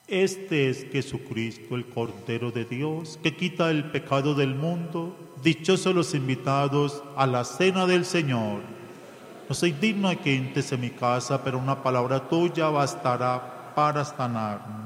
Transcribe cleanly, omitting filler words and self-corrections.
Este es Jesucristo, el Cordero de Dios, que quita el pecado del mundo. Dichosos los invitados a la cena del Señor. No soy digno de que entres en mi casa, pero una palabra tuya bastará para sanarme.